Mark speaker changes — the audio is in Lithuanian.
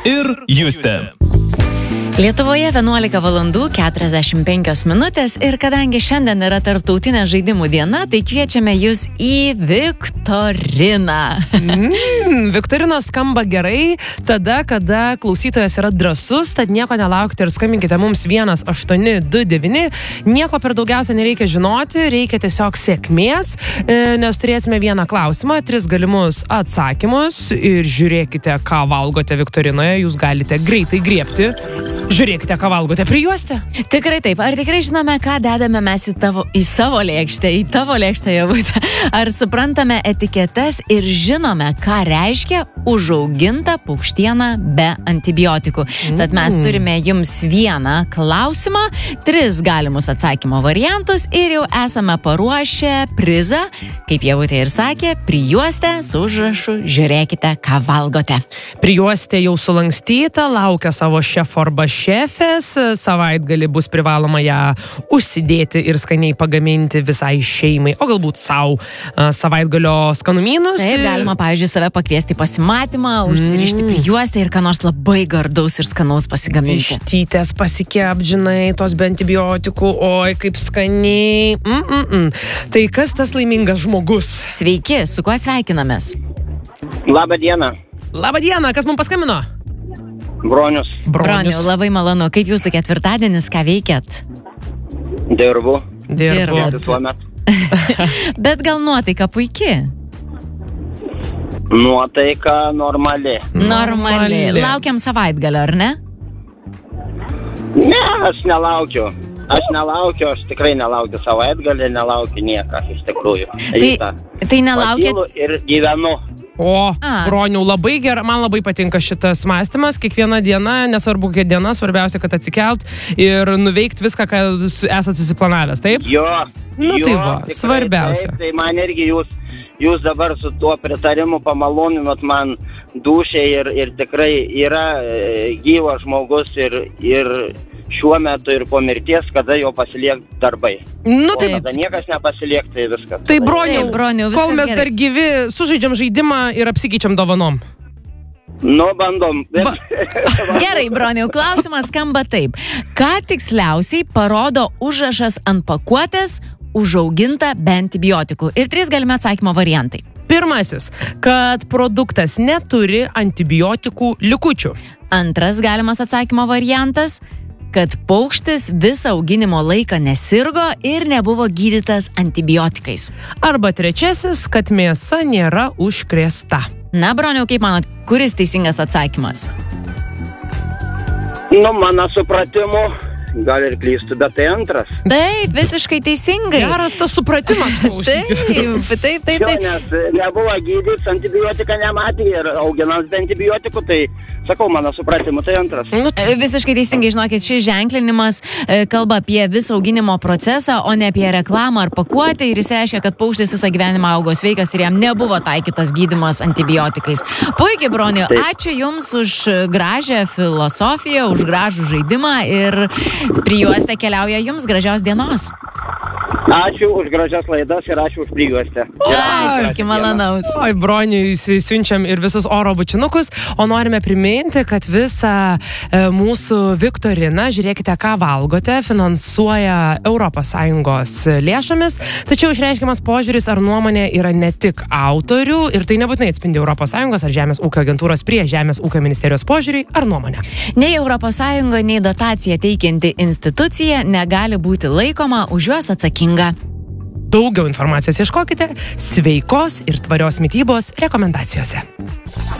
Speaker 1: ir Justė.
Speaker 2: Lietuvoje 11 valandų 45 minutės ir kadangi šiandien yra tarptautinė žaidimų diena, tai kviečiame jūs į viktoriną.
Speaker 3: Viktorinos skamba gerai tada, kada klausytojas yra drąsus, tad nieko nelaukite ir skambinkite mums 1829. Nieko per daugiausia nereikia žinoti, reikia tiesiog sėkmės, nes turėsime vieną klausimą, 3 galimus atsakymus ir žiūrėkite, ką valgote viktorinoje, jūs galite greitai griebti. Žiūrėkite, ką valgote, prijuostę?
Speaker 2: Tikrai taip. Ar tikrai žinome, ką dedame mes į savo lėkštę, į tavo lėkštę, Javute? Ar suprantame etiketes ir žinome, ką reiškia užauginta paukštiena be antibiotikų? Tad mes turime jums vieną klausimą, 3 galimus atsakymo variantus ir jau esame paruošę prizą, kaip Javute ir sakė, prijuostę su užrašu žiūrėkite, ką valgote.
Speaker 3: Prijuostė jau sulankstyta, laukia savo šefo arba šefės, savaitgalį bus privaloma ją užsidėti ir skaniai pagaminti visai šeimai, o galbūt savo savaitgalio skanumynus.
Speaker 2: Taip, galima, pavyzdžiui, save pakviesti į pasimatymą, užsirišti prijuostę ir ką nors labai gardaus ir skanaus pasigaminti.
Speaker 3: Vištytės pasikepdžinai, tos be antibiotikų, oi, kaip skaniai. Tai kas tas laimingas žmogus?
Speaker 2: Sveiki, su kuo sveikinamės?
Speaker 4: Labą dieną.
Speaker 3: Labą dieną, kas mums paskambino?
Speaker 4: Bronius.
Speaker 2: Broniu, labai malonu. Kaip jūsų ketvirtadienis, ką veikėt?
Speaker 4: Dirbu.
Speaker 2: Dirbat. Bet gal nuotaika puiki?
Speaker 4: Nuotaika normali.
Speaker 2: Laukiam savaitgalio, ar ne?
Speaker 4: Ne, aš nelaukiu. Aš tikrai nelaukiu savaitgalį, nelaukiu nieką, iš tikrųjų.
Speaker 2: Tai nelaukit?
Speaker 4: Pakylu ir gyvenu.
Speaker 3: Broniau, labai gerai, man labai patinka šitas mąstymas, kiekviena diena, nesvarbu kokia diena, svarbiausia, kad atsikelt ir nuveikt viską, ką esat susiplanavęs, taip?
Speaker 4: Jo,
Speaker 3: tai va, svarbiausia.
Speaker 4: Taip, tai man irgi jūs dabar su tuo pritarimu pamaloninot man dūšiai ir tikrai yra gyvas žmogus ir šiuo metu ir po mirties, kada jo pasiliek darbai. Kada niekas nepasiliek, tai viskas.
Speaker 3: Tai Broniau, kol mes dar gyvi, sužaidžiam žaidimą ir apsikeičiam dovanom.
Speaker 4: Bandom.
Speaker 2: Gerai, Broniau, klausimas skamba taip. Ką tiksliausiai parodo užrašas ant pakuotės užauginta be antibiotikų? Ir 3 galimi atsakymo variantai.
Speaker 3: Pirmasis, kad produktas neturi antibiotikų likučių.
Speaker 2: Antras galimas atsakymo variantas, kad paukštis visą auginimo laiką nesirgo ir nebuvo gydytas antibiotikais.
Speaker 3: Arba trečiasis, kad mėsa nėra užkrėsta.
Speaker 2: Na, Broniau, kaip manot, kuris teisingas atsakymas?
Speaker 4: Mano supratimu, gal ir klystu, bet tai antras.
Speaker 2: Taip, visiškai teisingai.
Speaker 3: Geras tas supratimas.
Speaker 2: Taip.
Speaker 4: Nes nebuvo gydytas, antibiotiką nematė ir auginant be antibiotikų, tai sakau, mano supratimu, tai antras.
Speaker 2: Visiškai teisingai, žinokit, šis ženklinimas kalba apie visą auginimo procesą, o ne apie reklamą ar pakuotę ir jis reiškia, kad paukštis visą gyvenimą augo sveikas ir jam nebuvo taikytas gydymas antibiotikais. Puikiai, Broniu, ačiū Jums už gražią filosofiją, už gražų žaidimą ir prijuostė keliauja Jums, gražios dienos.
Speaker 4: Ačiū už gražias laidas ir ačiū už prijuostę.
Speaker 2: Ačiū, iki malonaus.
Speaker 3: Oi, Broniui siunčiam ir visus oro bučinukus, o norime priminti, kad visą mūsų viktoriną, žiūrėkite, ką valgote, finansuoja ES lėšomis, tačiau išreiškiamas požiūris ar nuomonė yra ne tik autorių ir tai nebūtinai atspindi ES ar Žemės ūkio agentūros prie Žemės ūkio ministerijos požiūrį ar nuomonę.
Speaker 2: Nei ES, nei dotaciją teikianti institucija negali būti laikoma už juos atsakinga.
Speaker 3: Daugiau informacijos ieškokite sveikos ir tvarios mitybos rekomendacijose.